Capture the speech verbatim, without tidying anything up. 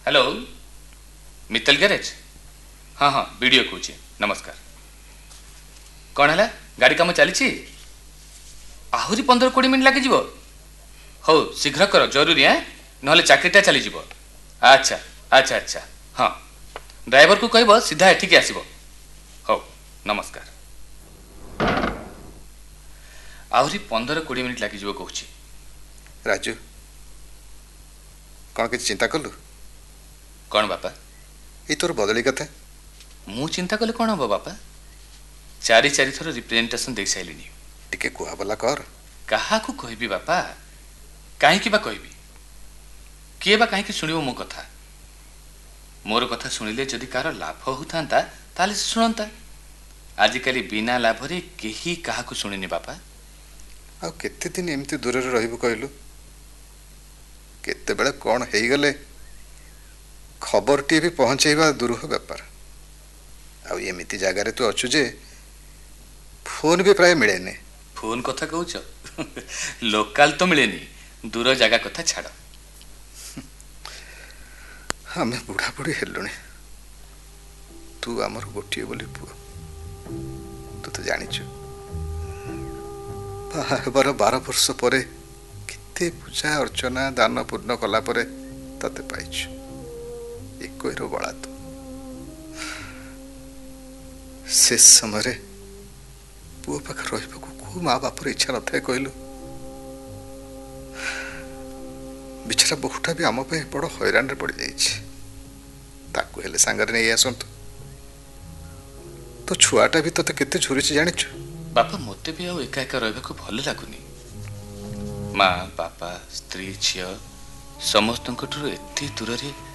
hello Mittal garage हाँ हाँ video कौच नमस्कार कौन है गाड़ी कम चली आहरी पंद्रह कोड़े मिनट लगे हो शीघ्र कर जरूरी है ना चाकरीटा चलीज अच्छा अच्छा अच्छा हाँ ड्राइवर को कह सीधा एठिक आसब हो नमस्कार आहरी पंद्रह कोड़े मिनट लगे कहूँ राजू कौन कि चिंता कलु कौन बापा ये तोर बदली कथा मु चिंता कले कौन हम बापा चारि चारि थर रिप्रेजेंटेशन दे सारे टिके कुआ बोला कर क्या कहबी बापा कहीं बा कहबी किए बा कहीं शुणव मो कथा मोर कथा शुणिले जदि कार लाभ होता ताले से शुणता आजिकल बिना लाभ रे केही काहाकु शुणिनी बापा आ केते दिन एमती दूर रहिबु कहलु केते बेले कौन हो गले खबर टी भी पहुंचेबा दुरूह व्यापार आमती जगार तू अच्छु जे फोन भी प्राय मिले फोन कथा कहूच लोकल तो मिले दूर जगह कथा छाड़ आम बुढ़ा बुढ़ी हेलुणी तू आमर गोटे बोली पुओ तू तो जानिଛୁ बार बार वर्ष पर केते पूजा अर्चना दान पूर्ण कला परे तते पाइछु एक बड़ा तो शेष समय पुओ पाखे रहा को माँ बापर इच्छा न था कहलु बिचारा बहुटा भी आम बड़ हैरान पड़ जाइए सांगे नहीं आसतु तो छुआटा भी तोते केते झुरी जानिछु बापा मते भी आउ एका एका रहिबा को भल लागुनी माँ बापा स्त्री झियो समस्त एते दूर